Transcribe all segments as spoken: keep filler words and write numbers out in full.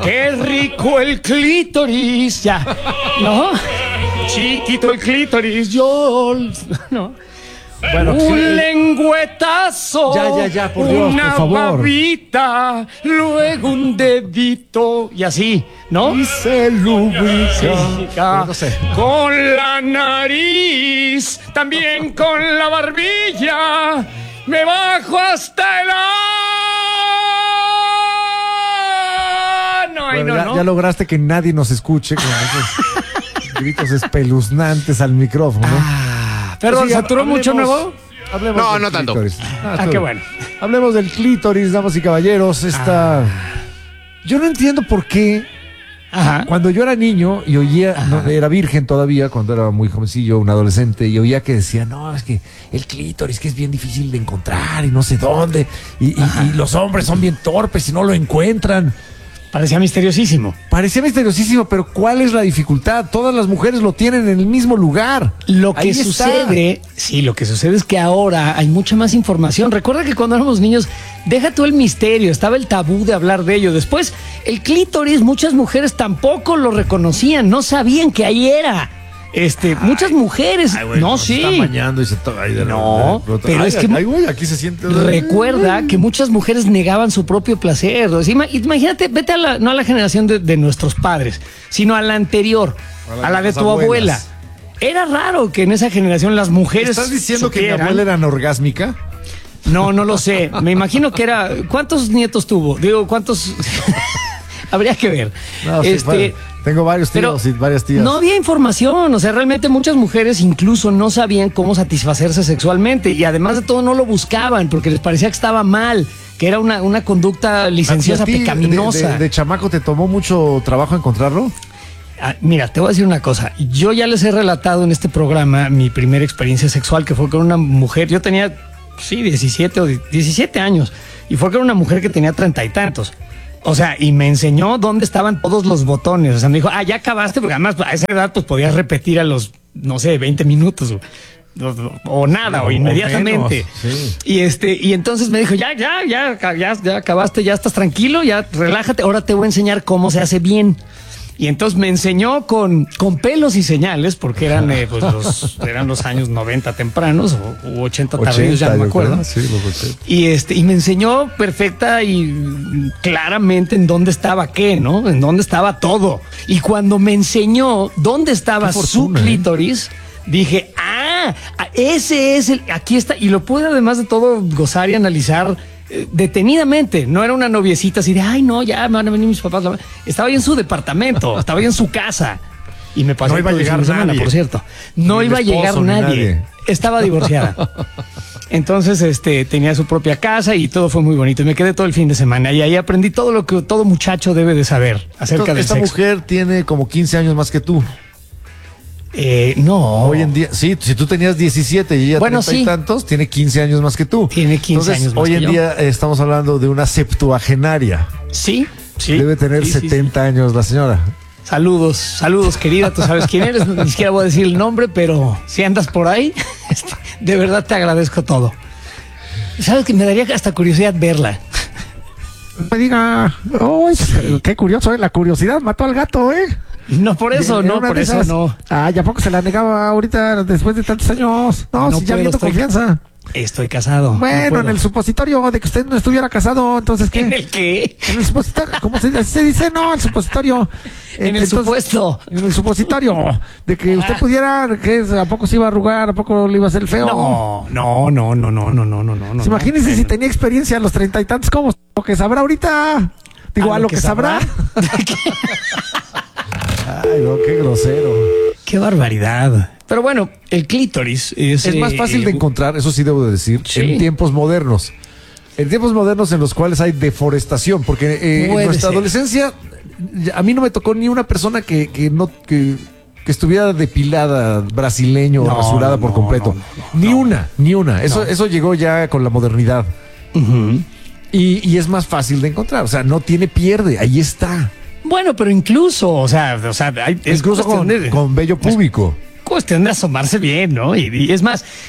Qué rico el clítoris. Ya, ¿no? Chiquito el clítoris, yo... No. Bueno, un sí. lengüetazo, Ya, ya, ya, por Dios, una por favor. babita, luego un dedito y así, ¿no? Y se lubrica. Sí, Pero no sé. con la nariz, también con la barbilla, me bajo hasta el ano. Ay, Bueno, no, ya, no. ya lograste que nadie nos escuche con esos gritos espeluznantes al micrófono. Ah, perdón, Sí, ¿saturó hablemos- mucho nuevo? Hablemos No, del no tanto. clítoris. Ah, estuvo qué bien. bueno. Hablemos del clítoris, damas y caballeros. Esta... Yo no entiendo por qué Ajá. cuando yo era niño y oía, no, era virgen todavía, cuando era muy jovencillo, un adolescente, y oía que decía, no, es que el clítoris que es bien difícil de encontrar y no sé dónde, y, y- y los hombres son bien torpes y no lo encuentran. Parecía misteriosísimo. Parecía misteriosísimo, pero ¿cuál es la dificultad? Todas las mujeres lo tienen en el mismo lugar. Lo que Ahí está. sucede, sí, lo que sucede es que ahora hay mucha más información. Recuerda que cuando éramos niños, deja tú el misterio, estaba el tabú de hablar de ello. Después, el clítoris, muchas mujeres tampoco lo reconocían, no sabían que ahí era. Este, muchas mujeres, Ay, güey, no, nos sí. Están bañando y se to- ay, de- No, de- de- pero ay, es que- ay, güey, aquí se siente. Recuerda que muchas mujeres negaban su propio placer. O sea, ima- imagínate, vete a la, no a la generación de, de nuestros padres, sino a la anterior, A la a la de de las tu abuelas. abuela. Era raro que en esa generación las mujeres. ¿Estás diciendo que mi supieran? abuela era anorgásmica? No, no lo sé. Me imagino que era. ¿Cuántos nietos tuvo? Digo, ¿cuántos? Habría que ver. No, sí, este, bueno, tengo varios pero tíos y varias tías. no había información. O sea, realmente muchas mujeres incluso no sabían cómo satisfacerse sexualmente. Y además de todo, no lo buscaban porque les parecía que estaba mal, que era una, una conducta licenciosa, ¿A ti, pecaminosa. De, de- de chamaco te tomó mucho trabajo encontrarlo? Ah, mira, te voy a decir una cosa. Yo ya les he relatado en este programa mi primera experiencia sexual, que fue con una mujer. Yo tenía, sí, diecisiete o diecisiete años. Y fue con una mujer que tenía treinta y tantos. O sea, y me enseñó dónde estaban todos los botones. O sea, me dijo, ah, ya acabaste, porque además a esa edad pues podías repetir a los, no sé, veinte minutos. O, o- o nada, o, O inmediatamente. menos, sí. Y este, y entonces me dijo, ya, ya, ya, ya, ya acabaste, ya estás tranquilo, ya relájate, ahora te voy a enseñar cómo se hace bien. Y entonces me enseñó con, con pelos y señales, porque eran, eh, pues los, eran los años noventa tempranos o u ochenta tardíos, ya no me yo acuerdo. creo. Sí, los ochenta. Y este, y me enseñó perfecta y mm, claramente en dónde estaba qué, ¿no? En dónde estaba todo. Y cuando me enseñó dónde estaba Qué su fortuna, ¿eh? clítoris, dije, ah, ese es el, aquí está. Y lo pude además de todo gozar y analizar eh, detenidamente. No era una noviecita así de, ay, no, ya me van a venir mis papás. Estaba ahí en su departamento, estaba ahí en su casa. Y me pasó No iba a todo el llegar fin de semana, nadie. por cierto. No Ni el iba a llegar esposo, ni nadie. nadie. Estaba divorciada. Entonces, este, tenía su propia casa y todo fue muy bonito. Y me quedé todo el fin de semana y ahí aprendí todo lo que todo muchacho debe de saber acerca del Esta sexo. mujer tiene como quince años más que tú. Eh, no. Hoy en día, sí, si tú tenías diecisiete y ella Bueno, treinta y sí. tantos, tiene quince años más que tú. Tiene quince Entonces, años más hoy que en yo. día eh, estamos hablando de una septuagenaria. Sí, sí. Debe tener Sí, sí, sí. setenta años la señora. Saludos, saludos, querida. Tú sabes quién eres. Ni siquiera voy a decir el nombre, pero si andas por ahí, este, de verdad te agradezco todo. Sabes que me daría hasta curiosidad verla. Me diga, oh, qué curioso, ¿eh? La curiosidad mató al gato, ¿eh? No por eso, En no, una por de eso esas. no. Ay, ¿a poco se la negaba ahorita después de tantos años? No, No si ya puedo, viendo estoy- confianza. Estoy casado. no Bueno, puedo. en el supositorio de que usted no estuviera casado, entonces, ¿qué? ¿En el qué? En el supositorio, ¿cómo se, se dice? No, el supositorio. En el Entonces, supuesto. En el supositorio. De que usted pudiera, que ¿a poco se iba a arrugar? ¿A poco le iba a hacer el feo? No, no, no, no, no, no, no, no, no. Pues imagínese no. si tenía experiencia a los treinta y tantos, ¿cómo? Lo que sabrá ahorita. Digo, a, lo que, sabrá. Ay, no, qué grosero. Qué barbaridad. Pero bueno, el clítoris es... Es más eh, fácil de eh, encontrar, eso sí debo de decir, Sí. en tiempos modernos. En tiempos modernos en los cuales hay deforestación, porque eh, en Puede nuestra ser. adolescencia a mí no me tocó ni una persona que, que no que, que estuviera depilada, brasileño No, o rasurada no, por no, completo. no, no, ni no. una, ni una. Eso, No. eso llegó ya con la modernidad. Ujú. Y, y es más fácil de encontrar. O sea, no tiene pierde, ahí está. Bueno, pero incluso, o sea, o sea, hay, es Incluso con, cuestión de- con vello púbico. cuestión de asomarse bien, ¿no? Y, y es más,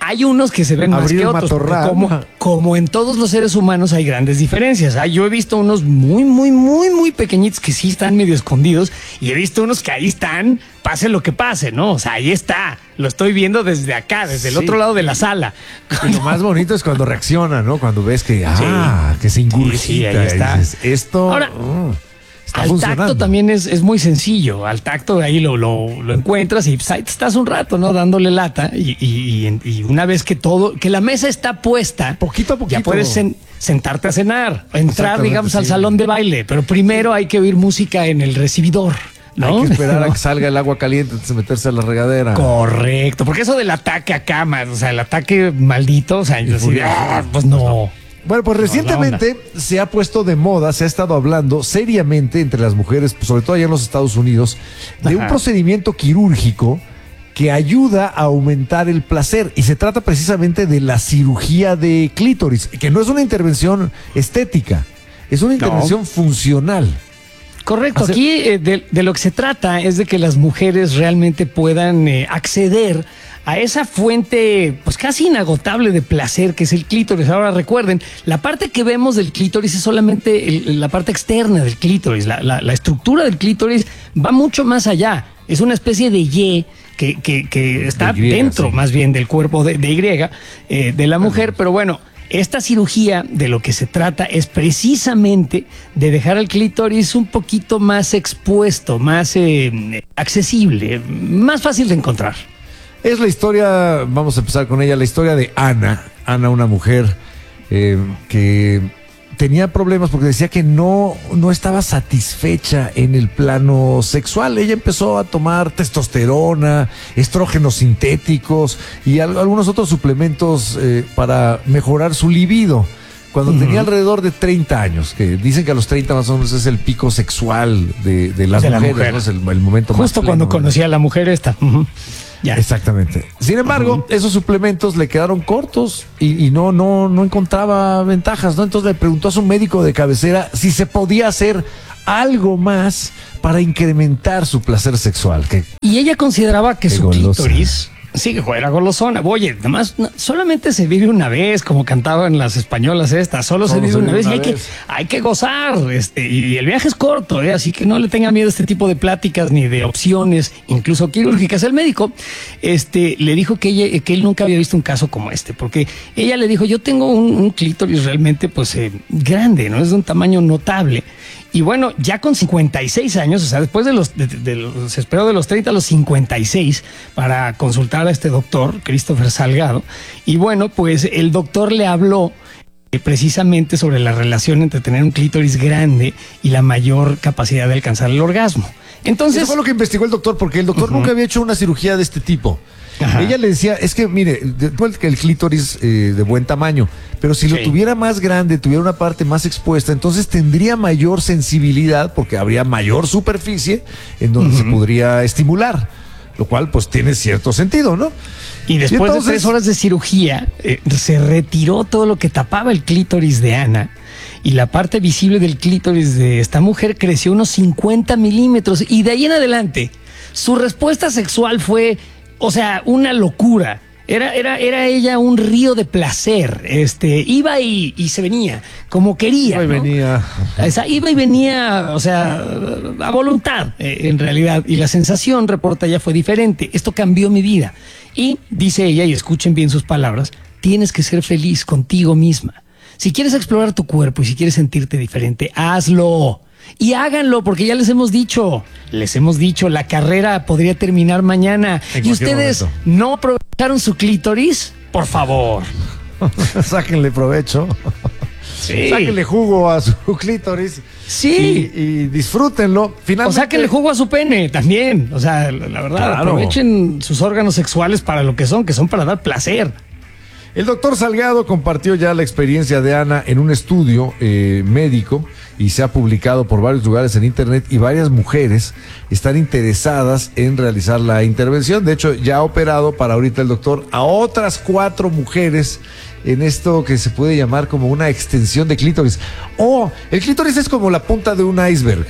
hay unos que se ven más Abrir que el otros. porque matorral. Como, como en todos los seres humanos hay grandes diferencias. Ah, Yo he visto unos muy, muy, muy, muy pequeñitos que sí están medio escondidos y he visto unos que ahí están, pase lo que pase, ¿no? O sea, ahí está. Lo estoy viendo desde acá, desde el Sí. otro lado de la sala. Y lo más bonito es cuando reacciona, ¿no? Cuando ves que, ah, que se ingurgita. Sí, sí, ahí y está. dices, esto Ahora, mm, está Al funcionando. tacto también es, es muy sencillo. Al tacto ahí lo, lo, lo encuentras y pues, ahí estás un rato, ¿no? Dándole lata. Y, y, y una vez que todo, que la mesa está puesta, Poquito a poquito. ya puedes sen- sentarte a cenar, entrar, Exactamente, digamos, al sí. salón de baile. Pero primero hay que oír música en el recibidor, ¿no? Hay que esperar a que salga el agua caliente antes de meterse a la regadera. Correcto, porque eso del ataque a cama, o sea, el ataque maldito, o sea, yo así de, furioso. ah, pues no. Bueno, pues recientemente se ha puesto de moda, se ha estado hablando seriamente entre las mujeres, pues, sobre todo allá en los Estados Unidos, de un Ajá. procedimiento quirúrgico que ayuda a aumentar el placer. Y se trata precisamente de la cirugía de clítoris, que no es una intervención estética, es una intervención funcional. Correcto, Hacer- aquí eh, de, de lo que se trata es de que las mujeres realmente puedan eh, acceder a esa fuente pues casi inagotable de placer que es el clítoris. Ahora recuerden, la parte que vemos del clítoris es solamente el- la parte externa del clítoris, la, la- la estructura del clítoris va mucho más allá, es una especie de Y que, que- que está De Y, dentro sí. más bien del cuerpo de, de Y eh, de la mujer, pero bueno. Esta cirugía de lo que se trata es precisamente de dejar al clítoris un poquito más expuesto, más eh, accesible, más fácil de encontrar. Es la historia, vamos a empezar con ella, la historia de Ana. Ana, una mujer eh, que tenía problemas porque decía que no, no estaba satisfecha en el plano sexual. Ella empezó a tomar testosterona, estrógenos sintéticos y al- algunos otros suplementos eh, para mejorar su libido. Cuando tenía alrededor de treinta años, que dicen que a los treinta más o menos es el pico sexual de, de las De la mujeres, mujer. ¿no? Es el, el momento más Justo pleno, cuando ¿no? conocí a la mujer esta. Ujú. Ya. Exactamente. Sin embargo, esos suplementos le quedaron cortos y, y no, no, no encontraba ventajas, ¿no? Entonces le preguntó a su médico de cabecera si se podía hacer algo más para incrementar su placer sexual. Que Y ella consideraba que Qué su golosa. clítoris, sí, que era golosona. Oye, además, no, solamente se vive una vez, como cantaban las españolas estas, solo, se Solo vive se una vive vez y una hay que, vez. hay que gozar. Este, y el viaje es corto, ¿eh? Así que no le tenga miedo a este tipo de pláticas ni de opciones, incluso quirúrgicas. El médico este, le dijo que, ella, que él nunca había visto un caso como este, porque ella le dijo, yo tengo un, un clítoris realmente pues eh, grande, ¿no? Es de un tamaño notable. Y bueno, ya con cincuenta y seis años, o sea, después de los, de, de los, se esperó de los treinta a los cincuenta y seis para consultar a este doctor, Christopher Salgado. Y bueno, pues el doctor le habló eh, precisamente sobre la relación entre tener un clítoris grande y la mayor capacidad de alcanzar el orgasmo. Entonces, eso fue lo que investigó el doctor, porque el doctor nunca había hecho una cirugía de este tipo. Ajá. Ella le decía, es que mire, después que el clítoris eh, de buen tamaño, pero si lo Sí. tuviera más grande, tuviera una parte más expuesta, entonces tendría mayor sensibilidad porque habría mayor superficie en donde se podría estimular, lo cual pues tiene cierto sentido, ¿no? Y después entonces- de tres horas de cirugía, eh, se retiró todo lo que tapaba el clítoris de Ana y la parte visible del clítoris de esta mujer creció unos cincuenta milímetros y de ahí en adelante su respuesta sexual fue, o sea, una locura. Era, era, era ella un río de placer. Este, iba y, y se venía como quería. Ahí ¿no? venía. Esa, iba y venía, o sea, a voluntad, eh, en realidad. Y la sensación, reporta ella, fue diferente. Esto cambió mi vida. Y dice ella, y escuchen bien sus palabras, tienes que ser feliz contigo misma. Si quieres explorar tu cuerpo y si quieres sentirte diferente, hazlo. Y háganlo, porque ya les hemos dicho, les hemos dicho, la carrera podría terminar mañana. En Y cualquier ustedes momento. no aprovecharon su clítoris, por favor. Sáquenle provecho. Sí. Sáquenle jugo a su clítoris. Sí. Y, y disfrútenlo. O Finalmente. sea, que le jugo a su pene también. O sea, la la verdad, Claro. aprovechen sus órganos sexuales para lo que son, que son para dar placer. El doctor Salgado compartió ya la experiencia de Ana en un estudio eh, médico y se ha publicado por varios lugares en internet y varias mujeres están interesadas en realizar la intervención. De hecho, ya ha operado para ahorita el doctor a otras cuatro mujeres en esto que se puede llamar como una extensión de clítoris. Oh, el clítoris es como la punta de un iceberg.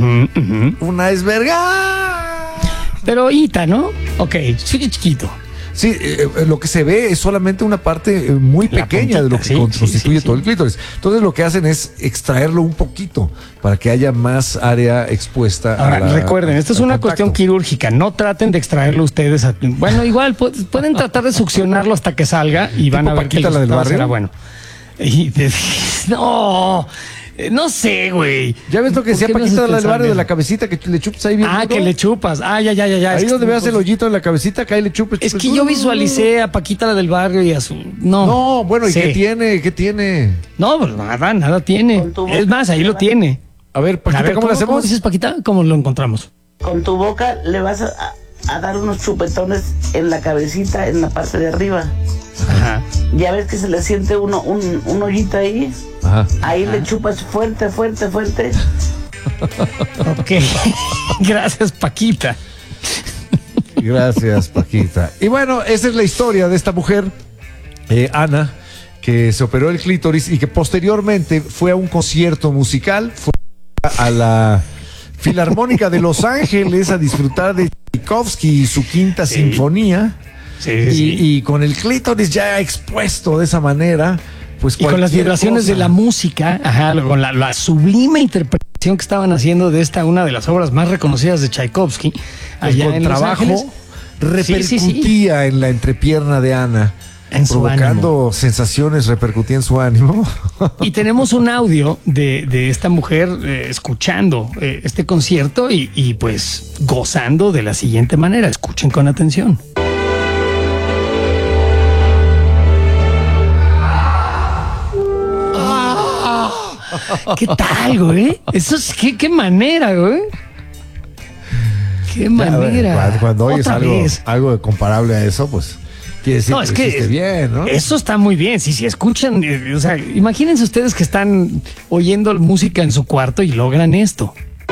Un iceberg. ¡Ah! Pero Ita, ¿no? Ok, chiqui- chiquito. Sí, eh, lo que se ve es solamente una parte muy La pequeña de lo que puntita, sí, constituye sí, sí, todo sí. el clítoris. Entonces lo que hacen es extraerlo un poquito para que haya más área expuesta. Ahora, a la, recuerden, esto es al una contacto. cuestión quirúrgica. No traten de extraerlo ustedes. A- bueno, igual pu- pueden tratar de succionarlo hasta que salga y van a ver que el Paquita, la del resultado barrio? será bueno. Y de- no, eh, no sé, güey. ¿Ya ves lo que ¿Por decía qué me Paquita, haces la del pensar barrio, en de la eso? cabecita que le chupas ahí bien? Ah, duro? que le chupas. Ah, ya, ya, ya, ya. Ahí Es que- donde veas el hoyito en la cabecita, acá y le chupes. Es chupes. que yo visualicé a Paquita la del barrio y a su. No. No, bueno, ¿y Sí. qué tiene? ¿Qué tiene? No, pues nada, nada tiene. Con tu Es más, ahí lo tiene. A ver, Paquita, A ver, ¿cómo, ¿cómo, lo hacemos? ¿cómo dices, Paquita? ¿Cómo lo encontramos? Con tu boca le vas a, a- a dar unos chupetones en la cabecita, en la parte de arriba. Ajá. Ya ves que se le siente uno, un, un hoyito ahí. Ajá. Ahí le chupas fuerte, fuerte, fuerte. Ok. Gracias, Paquita. Gracias, Paquita. Y bueno, esa es la historia de esta mujer, eh, Ana, que se operó el clítoris y que posteriormente fue a un concierto musical, fue a la Filarmónica de Los Ángeles a disfrutar de Tchaikovsky y su quinta Sí. sinfonía. Sí, Y, sí. y con el clítoris ya expuesto de esa manera, pues Y con las cualquier vibraciones cosa. de la música, ajá, con la, la sublime interpretación que estaban haciendo de esta, una de las obras más reconocidas de Tchaikovsky, el allá en Los contrabajo Ángeles. repercutía Sí, sí, sí. en la entrepierna de Ana, En su provocando sensaciones, repercutía en su ánimo. Y tenemos un audio de, de esta mujer eh, escuchando eh, este concierto y, y pues gozando de la siguiente manera. Escuchen con atención. ¿Qué tal, güey? Eso es qué, qué manera, güey. Qué manera. Cuando, cuando oyes Otra algo, vez. algo comparable a eso, pues quiere decir No, que es lo que hiciste bien, ¿no? eso está muy bien. Si, si escuchan, eh, o sea, imagínense ustedes que están oyendo música en su cuarto y logran esto.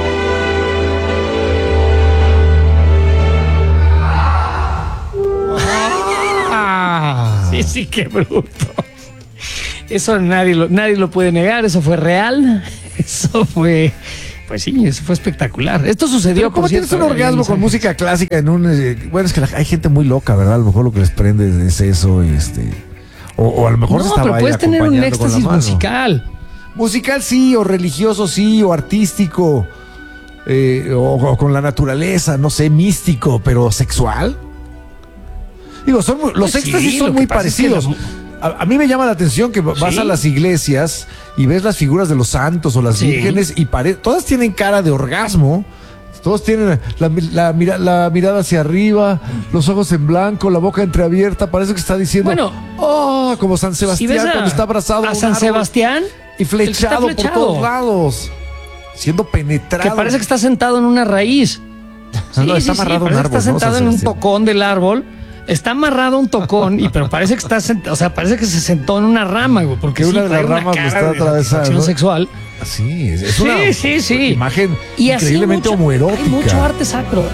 Ah. Sí, sí, qué bruto. Eso nadie lo, nadie lo puede negar, eso fue real, eso fue, pues sí, eso fue espectacular. Esto sucedió, Pero ¿cómo por tienes cierto, un en orgasmo Los con Ángeles. música clásica en un... eh, bueno, es que la- hay gente muy loca, ¿verdad? A lo mejor lo que les prende es eso y este... O, o a lo mejor se No, estaba pero ahí puedes tener un acompañando con la éxtasis mano. musical. Musical sí, o religioso sí, o artístico, eh, o, o con la naturaleza, no sé, místico, pero sexual. Digo, son muy- los Pues sí, éxtasis lo son que muy pasa es que parecidos. la- A, a mí me llama la atención que vas Sí. a las iglesias y ves las figuras de los santos o las Sí. vírgenes y pare- todas tienen cara de orgasmo. Todos tienen la, la mira- la mirada hacia arriba, los ojos en blanco, la boca entreabierta. Parece que está diciendo, Bueno, oh, como San Si Sebastián ves a, cuando está abrazado a un San árbol Sebastián, y flechado, el que está por todos lados, siendo penetrado. que parece que está sentado en una raíz. Ah, no, está amarrado a un parece que árbol, está ¿no? sentado San en un Sebastián. tocón del árbol. Está amarrado a un tocón, y pero parece que está sentado, o sea, parece que se sentó en una rama, güey, porque Que sí, una de las trae una ramas lo cara está de atravesando, satisfacción ¿no? sexual. Sí, es, es Sí, una sí, sí. imagen Y así increíblemente mucho- homoerótica. Hay mucho arte sacro.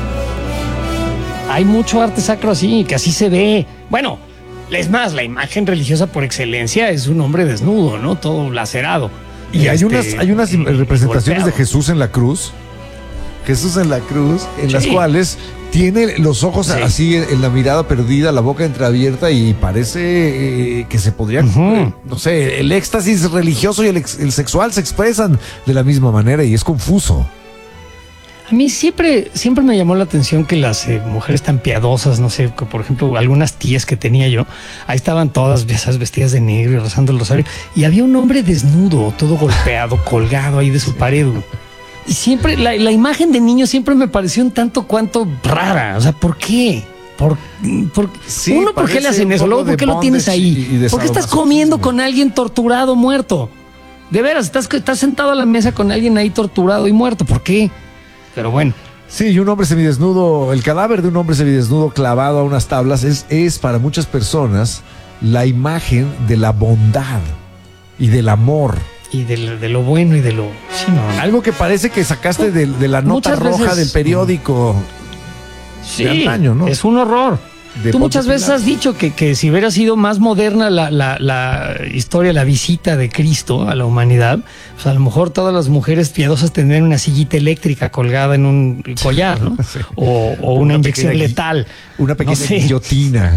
Hay mucho arte sacro así, que así se ve. Bueno, es más, la imagen religiosa por excelencia es un hombre desnudo, ¿no? Todo lacerado. Y hay Este, unas, hay unas y- y representaciones de golpeado. Jesús en la cruz. Jesús en la cruz, en las Sí. cuales tiene los ojos Sí. así en, en la mirada perdida, la boca entreabierta y parece eh, que se podría, Ujú. eh, no sé, el éxtasis religioso y el, ex- el sexual se expresan de la misma manera y es confuso. A mí siempre, siempre me llamó la atención que las eh, mujeres tan piadosas, no sé, que, por ejemplo, algunas tías que tenía yo, ahí estaban todas esas vestidas de negro y rezando el rosario, y había un hombre desnudo, todo golpeado, colgado ahí de su pared, güey. Y siempre, la, la imagen de niño siempre me pareció un tanto cuanto rara. O sea, ¿por qué? ¿Por, por, Sí, uno, ¿por qué le parece hacen un eso? poco Luego, ¿por de qué lo tienes bondage ahí? y- y de ¿Por qué estás sadomasoquismo? comiendo con alguien torturado, muerto? De veras, estás, estás sentado a la mesa con alguien ahí torturado y muerto. ¿Por qué? Pero bueno. Sí, y un hombre semidesnudo, el cadáver de un hombre semidesnudo clavado a unas tablas es, es para muchas personas la imagen de la bondad y del amor. Y de, lo- de lo bueno y de lo... Sí, no, no. Algo que parece que sacaste de, de la nota Muchas roja veces- del periódico. Sí, de antaño, ¿no? es un horror. De Tú muchas Ponte veces Pilato. has dicho que, que si hubiera sido más moderna la, la, la historia, la visita de Cristo a la humanidad, pues a lo mejor todas las mujeres piadosas tendrían una sillita eléctrica colgada en un collar, ¿no? Sí. O, o una, Una inyección pequeña gui- letal. Una pequeña No sé. guillotina.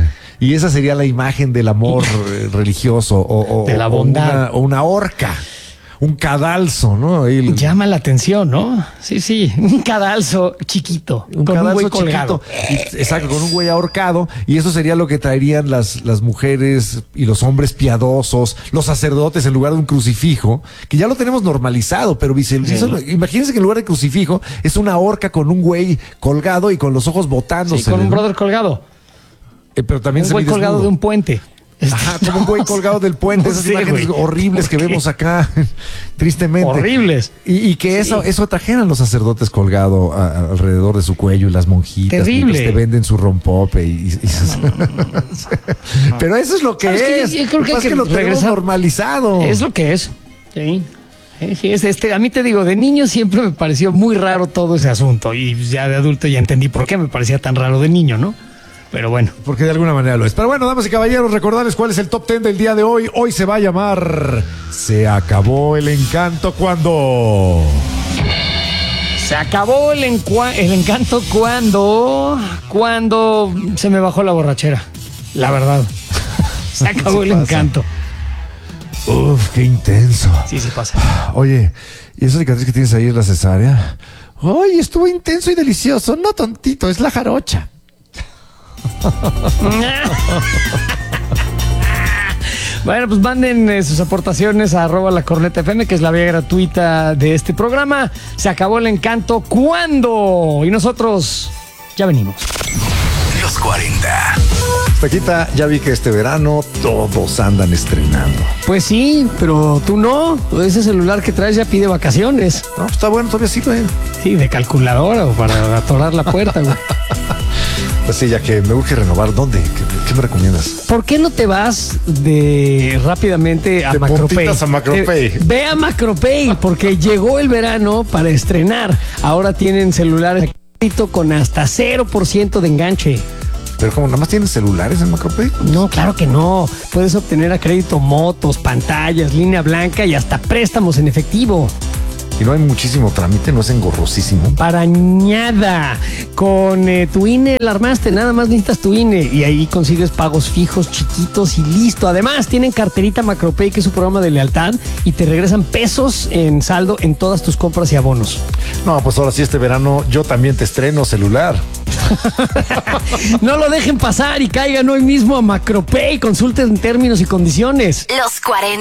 Y esa sería la imagen del amor eh, religioso o, o, de la o bondad. una, o una horca. Un cadalso, ¿no? El, Llama la atención, ¿no? Sí, sí, un cadalso chiquito, un con un cadalso güey colgado. chiquito. Y- exacto, con un güey ahorcado. Y eso sería lo que traerían las, las mujeres y los hombres piadosos, los sacerdotes en lugar de un crucifijo, que ya lo tenemos normalizado, pero dice, Sí. eso- imagínense que en lugar de crucifijo es una horca con un güey colgado y con los ojos botándose. Sí, con un brother colgado. Eh, pero también Un güey colgado de un puente. Ajá, como un güey colgado del puente, No esas sé, imágenes güey. horribles que ¿Por qué? vemos acá, tristemente. Horribles. Y, y que eso, Sí. eso atrajeran los sacerdotes colgado a- a- alrededor de su cuello y las monjitas. Terrible. mientras te venden su rompope. Y, y- y- Pero eso es lo que ¿Sabes qué? es. Yo- yo creo Lo que pasa hay es que lo tenemos regresar. normalizado. Es lo que es. Sí. Sí, sí, es este, a mí te digo, de niño siempre me pareció muy raro todo ese asunto. Y ya de adulto ya entendí por qué me parecía tan raro de niño, ¿no? Pero bueno. Porque de alguna manera lo es. Pero bueno, damas y caballeros, recordarles cuál es el top ten del día de hoy. Hoy se va a llamar Se acabó el encanto cuando... Se acabó el, encua- el encanto cuando. Cuando se me bajó la borrachera. La verdad. Se acabó Sí el pasa. encanto. Uf, qué intenso. Sí, sí pasa. Oye, ¿y esa cicatriz que tienes ahí es la cesárea? Ay, estuvo intenso y delicioso. No tontito, es la jarocha. Bueno, pues manden eh, sus aportaciones a arroba la corneta F M, que es la vía gratuita de este programa. Se acabó el encanto. ¿Cuándo? Y nosotros ya venimos. Los cuarenta. Paquita, ya vi que este verano todos andan estrenando. Pues sí, pero tú no. Ese celular que traes ya pide vacaciones. No, está bueno, todavía sirve. Sí, de calculadora o para atorar la puerta, güey. Pues sí, ya que me urge renovar, ¿dónde? ¿Qué, qué me recomiendas? ¿Por qué no te vas de rápidamente a De Macropay? puntitas a Macropay. Eh, ve a Macropay, porque llegó el verano para estrenar. Ahora tienen celulares de crédito con hasta cero por ciento de enganche. Pero como nada más tienes celulares en Macropay. No, claro que no. Puedes obtener a crédito motos, pantallas, línea blanca y hasta préstamos en efectivo. Y no hay muchísimo trámite, no es engorrosísimo. Para nada. Con eh, tu I N E la armaste, nada más necesitas tu I N E y ahí consigues pagos fijos, chiquitos y listo. Además, tienen carterita Macropay, que es su programa de lealtad, y te regresan pesos en saldo en todas tus compras y abonos. No, pues ahora sí, este verano yo también te estreno celular. No lo dejen pasar y caigan hoy mismo a Macropay. Consulten términos y condiciones. Los cuarenta.